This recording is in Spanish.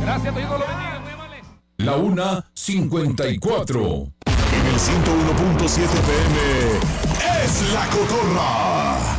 Gracias, Dios lo bendiga, muy amable. La 1:54. En el 101.7 PM es La Cotorra.